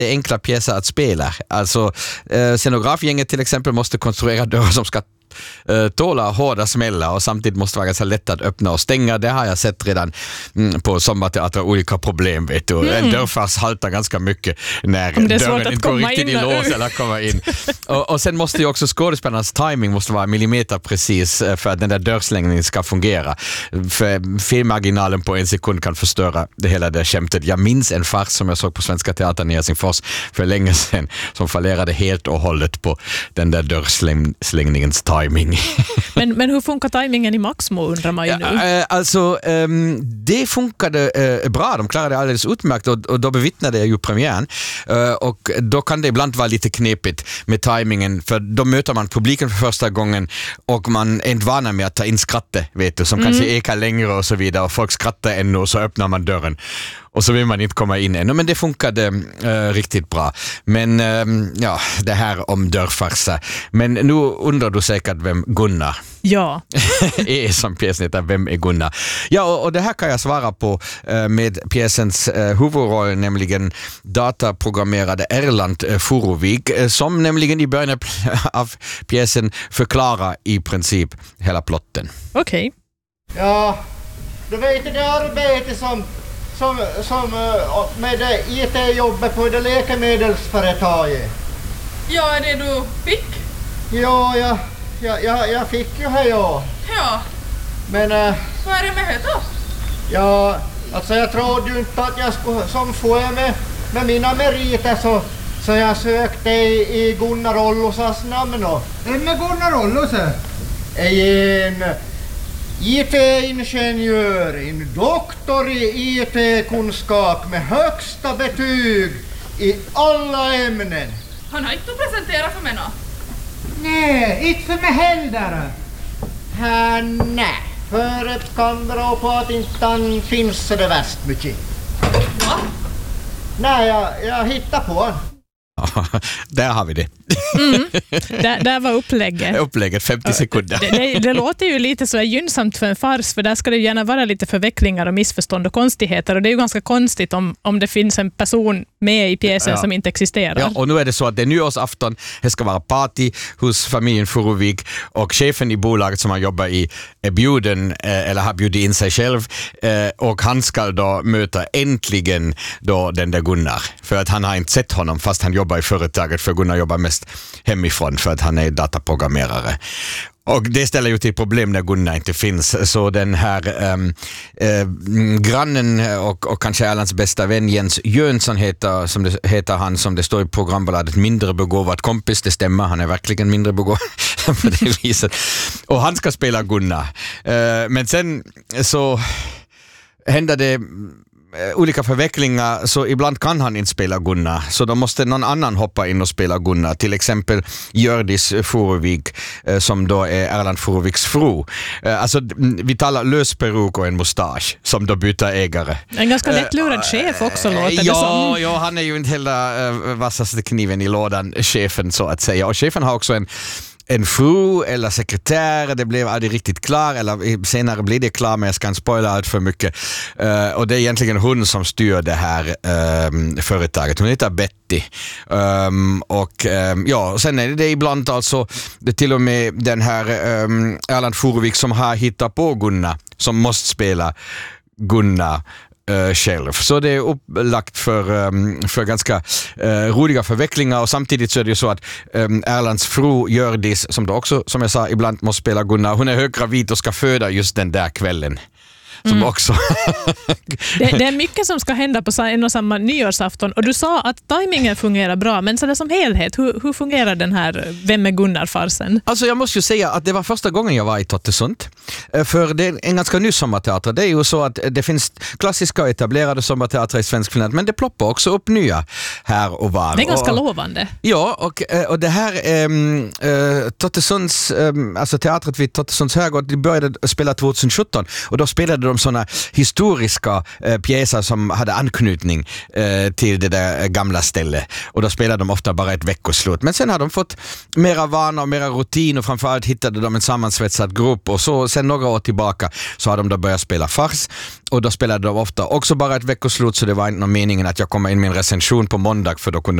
jätteenkla pjäser att spela. Alltså scenografgänget till exempel måste konstruera dörrar som ska tåla hårda smällar och samtidigt måste vara ganska lätt att öppna och stänga. Det har jag sett redan på sommarteater, olika problem, vet du. En dörrfars haltar ganska mycket när dörren inte går riktigt i lås eller kommer in. Och sen måste ju också skådespelarnas timing måste vara millimeter precis för att den där dörrslängningen ska fungera. För felmarginalen på en sekund kan förstöra det hela där skämtet. Jag minns en fars som jag såg på Svenska Teatern i Helsingfors för länge sedan som fallerade helt och hållet på den där dörrslängningens timing. Men hur funkar timingen i Maxmo undrar man ju nu? Alltså det funkade bra, de klarade det alldeles utmärkt och då bevittnade jag ju premiären och då kan det ibland vara lite knepigt med timingen för då möter man publiken för första gången och man är inte vana med att ta in skrattet, vet du, som kanske ekar längre och så vidare och folk skrattar ännu och så öppnar man dörren. Och så vill man inte komma in ännu, men det funkade riktigt bra. Men ja, det här om dörrfarsa. Men nu undrar du säkert vem Gunnar Ja. är som pjäsen heter, vem är Gunnar? Ja, och det här kan jag svara på med pjäsens huvudroll, nämligen dataprogrammerade Erland Furovik, som nämligen i början av pjäsen förklarar i princip hela plotten. Okej. Ja, du vet det arbete som med det IT-jobbet på det läkemedelsföretaget. Ja, är det du fick? Ja, jag fick ju här, ja. Ja. Men vad är det med det då? Ja, alltså jag trodde ju inte att jag skulle som få med mina meriter så jag sökte i Gunnar Ollosas namn då. En med Gunnar Ollosa? En IT-ingenjör, en doktor i IT-kunskap med högsta betyg i alla ämnen. Han har inte presenterat för mig nå? Nej, inte för mig heller. Nej, för ett kan bero på att inte han finns så det värst mycket. Va? Nej, jag hittar på han. Där har vi det. Där var upplägget. Upplägget, 50 sekunder. Det låter ju lite så gynnsamt för en fars, för där ska det gärna vara lite förvecklingar och missförstånd och konstigheter, och det är ju ganska konstigt om det finns en person med i pjäsen som inte existerar. Ja, och nu är det så att det är nyårsafton, det ska vara party hos familjen Furovik och chefen i bolaget som han jobbar i är bjuden, eller har bjudit in sig själv, och han ska då möta äntligen då den där Gunnar, för att han har inte sett honom fast han jobbar i företaget, för Gunnar jobbar mest hemifrån för att han är dataprogrammerare. Och det ställer ju till problem när Gunnar inte finns. Så den här grannen och kanske Erlands bästa vän Jens Jönsson heter han, som det står i programbladet, mindre begåvad kompis. Det stämmer, han är verkligen mindre begåvad på det viset. Och han ska spela Gunnar. Men sen så händer det olika förvecklingar, så ibland kan han inte spela Gunnar, så då måste någon annan hoppa in och spela Gunnar, till exempel Hjördis Furovik som då är Erland Furoviks fru. Alltså vi talar lös peruk och en mustasch som då byter ägare. En ganska lättlurad chef också låter det som. Ja, han är ju inte hela vassaste kniven i lådan, chefen så att säga, och chefen har också en fru eller sekretär, det blev aldrig riktigt klar, eller senare blir det klar, men jag ska inte spoila allt för mycket. Och det är egentligen hon som styr det här företaget. Hon heter Betty. Och sen är det ibland alltså det till och med den här Erland Furovik som har hittat på Gunnar, som måste spela Gunnar själv. Så det är upplagt för ganska roliga förvecklingar, och samtidigt så är det ju så att Erlands fru Hjördis, som då också, som jag sa, ibland måste spela Gunnar, hon är höggravid och ska föda just den där kvällen. Som också. Det är mycket som ska hända på en och samma nyårsafton, och du sa att timingen fungerar bra, men så det som helhet, hur fungerar den här Vem är Gunnar-farsen? Alltså jag måste ju säga att det var första gången jag var i Tottesund, för det är en ganska ny sommarteater. Det är ju så att det finns klassiska och etablerade sommarteatrar i svensk Finland, men det ploppar också upp nya här och var. Det är ganska lovande. Ja, och det här Tottesunds, alltså teatret vid Tottesunds Herrgård, de började spela 2017, och då spelade de såna historiska pjäser som hade anknytning till det där gamla stället. Och då spelade de ofta bara ett veckoslut. Men sen har de fått mera vana och mera rutin och framförallt hittade de en sammansvetsad grupp och så sen några år tillbaka så har de då börjat spela fars och då spelade de ofta också bara ett veckoslut så det var inte någon meningen att jag kommer in med en recension på måndag för då kunde